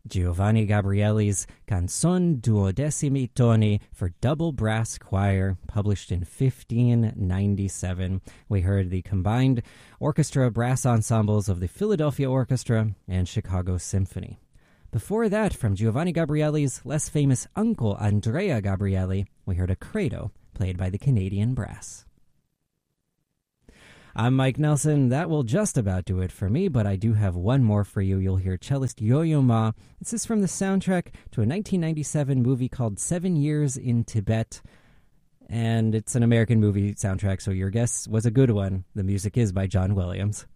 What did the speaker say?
Giovanni Gabrieli's Canzon Duodecimi Toni for double brass choir, published in 1597. We heard the combined orchestra brass ensembles of the Philadelphia Orchestra and Chicago Symphony. Before that, from Giovanni Gabrieli's less famous uncle Andrea Gabrieli, we heard a credo played by the Canadian Brass. I'm Mike Nelson. That will just about do it for me, but I do have one more for you. You'll hear cellist Yo-Yo Ma. This is from the soundtrack to a 1997 movie called 7 Years in Tibet, and it's an American movie soundtrack, so your guess was a good one. The music is by John Williams.